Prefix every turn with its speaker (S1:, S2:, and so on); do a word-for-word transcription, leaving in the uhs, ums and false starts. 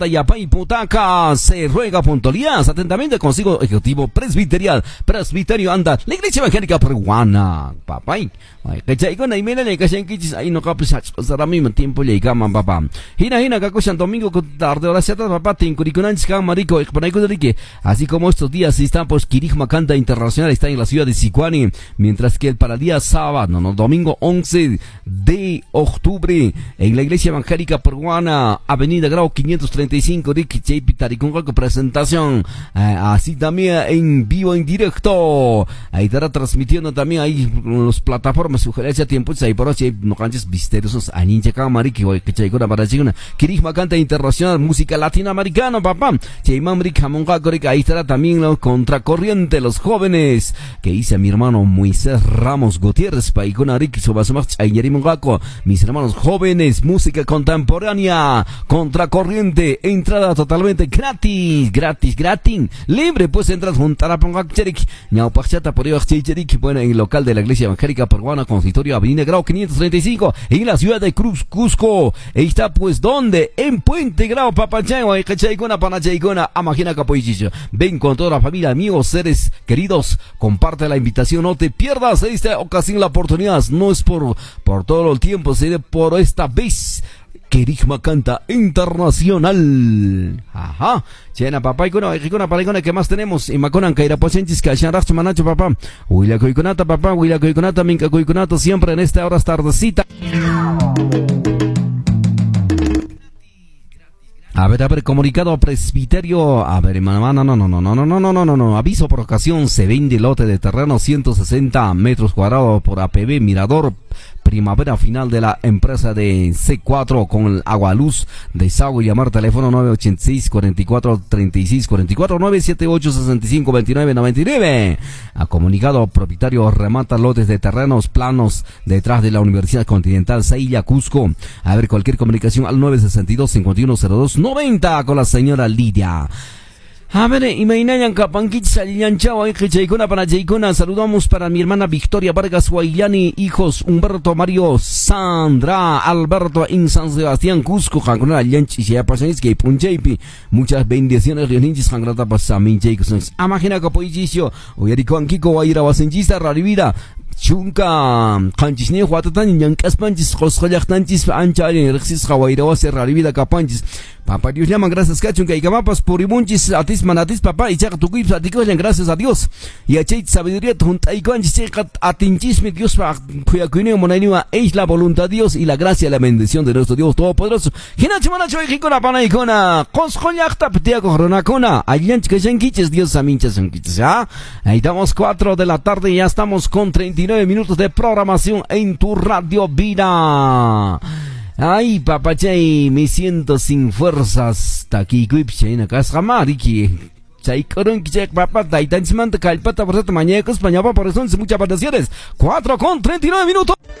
S1: Yapay Putaca se ruega puntualidad. Atentamente, Consejo Ejecutivo Presbiterial. Presbiterio anda. La Iglesia Evangélica Peruana. Papay. Ay, que con ahí mira, que se quitis ahí no capes. Será mismo tiempo le llaman papá. Hina hina que cojan domingo tarde hora siete papá te incuriconantes que marico exponaico. Así como estos días están pues Quirigma Canta Internacional está en la ciudad de Sicuani, mientras que el para el día sábado, no, no, domingo once de octubre en la Iglesia Evangélica Peruana, Avenida Grau quinientos treinta y cinco, Ricky Chapitari con presentación, eh, así también en vivo, en directo, ahí estará transmitiendo también ahí las plataformas, sugerencia tiempo, ahí por así, no canches misteriosos, anincha camari, que que chaicona para chicuna, Quirigma Canta Internacional, música latinoamericana, papá, Chaimamri Camonga, ahí estará también los Contracorriente, los jóvenes, que hice a mi hermano Moisés Ramos Gutiérrez, Paicona Ricky Sobasomach, Ayerimongaco, mis hermanos jóvenes, música contemporánea, Contracorriente, entrada totalmente gratis, gratis, gratis, libre, pues entras juntar a Pongacherik, Ñaupachata por Cherik, bueno, en el local de la Iglesia Evangélica Peruana, Consistorio, Avenida Grau quinientos treinta y cinco, en la ciudad de Cruz, Cusco, ahí está pues, ¿dónde? En Puente Grau, Papachagua, y Cachaicona, Panachaicona, Amagina Capoichicho, ven con toda la familia, amigos, seres queridos, comparte la invitación, no te pierdas esta ocasión, la oportunidad, no es por, por todo el tiempo, será por esta vez. Quirigma Canta Internacional. Ajá. Chena papá y con una paligona que más tenemos. Y Maconan Kaira Pochenchis Kashan Racho Manacho papá. Huila Coiconata papá, Huila Coiconata, Minca Coiconato siempre en esta hora tardecita. A ver, a ver, comunicado presbiterio, a ver, hermano, no, no, no, no, no, no, no, no, no, no, aviso por ocasión, se vende lote de terreno ciento sesenta metros cuadrados por A P B Mirador, primavera final de la empresa de C cuatro con el agua luz, desagüe, llamar teléfono nueve ocho seis, cuatro cuatro, tres seis cuatro cuatro, nueve siete ocho, seis cinco, dos nueve nueve nueve. A comunicado propietario remata lotes de terrenos planos detrás de la Universidad Continental Sailla Cusco. A ver, cualquier comunicación al nueve seis dos, cinco uno cero dos noventa con la señora Lidia. A ver, y me inayan capanquich salianchao, eh, chaicona para chaicona, saludamos para mi hermana Victoria Vargas Guayani, hijos Humberto Mario Sandra, Alberto en San Sebastián Cusco, jancona alianchi, ya pasanis que puncheipi, muchas bendiciones, rioninchis, jangrata pasamin chaicos, amagina capoichicio, oyaricon Kiko Guayra Wasenchista, Rarivida, Chunka, Kanchisne, Huatatan, Yankaspanchis, Joscoyachtanchis, Anchari, Rexis, Hawaii, Rarivida Capanchis. Papá Dios llama, gracias Cachunca y Camapas, Puribunchis, Atis Manatis, papá, y Chac Tuquips, Aticoyan, gracias a Dios. Y a Cheit Sabiduría, Tuntaiconchis, Checat, Atinchisme, Dios, Cuyacuineo, Monainua, es la voluntad de Dios y la gracia y la bendición de nuestro Dios Todopoderoso. Hinachimanacho, Hikona, Panaicona, Coscoyachta, Ptiaco, Ronacona, Allianch, Keshenkiches, Dios Aminchas, ¿ah? Ahí estamos cuatro de la tarde y ya estamos con treinta y nueve minutos de programación en tu Radio Vida. Ay, papachay, me siento sin fuerzas. Taki kuipche na kasgamariki. Chay corón que papá, taitan simanta calpata por esta mañana, español, por eso muchas vacaciones. cuatro con treinta y nueve minutos.